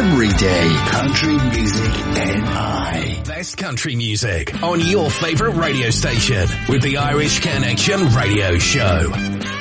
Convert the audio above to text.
every day. Country Music NI. Best country music on your favourite radio station with the Irish Connection Radio Show.